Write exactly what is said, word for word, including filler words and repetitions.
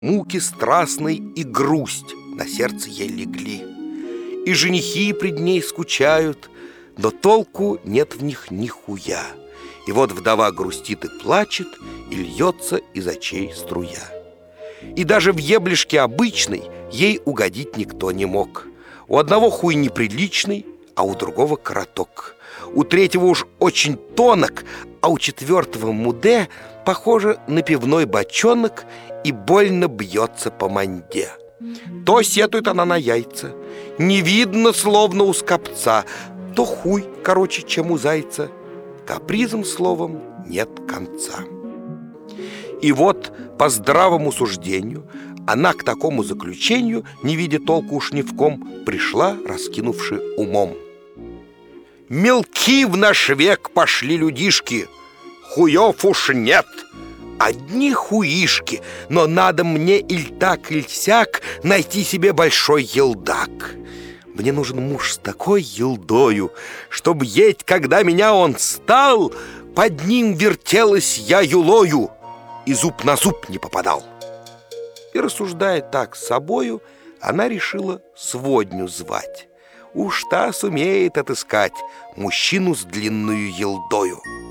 Муки страстной и грусть на сердце ей легли, и женихи пред ней скучают, но толку нет в них нихуя. И вот вдова грустит и плачет, и льется из очей струя. И даже в еблишке обычной ей угодить никто не мог. У одного хуй неприличный, а у другого короток. У третьего уж очень тонок, а у четвертого муде похоже на пивной бочонок и больно бьется по манде. То сетует она на яйца, не видно, словно у скопца, то хуй короче, чем у зайца. Капризом, словом, нет конца. И вот, по здравому суждению, она к такому заключению, не видя толку уж ни в ком, пришла, раскинувши умом. Мелки в наш век пошли людишки, хуев уж нет, одни хуишки, но надо мне иль так, иль сяк найти себе большой елдак. Мне нужен муж с такой елдою, чтоб еть, когда меня он стал, под ним вертелась я юлою и зуб на зуб не попадал. И, рассуждая так с собою, она решила сводню звать. Уж та сумеет отыскать мужчину с длинную елдою.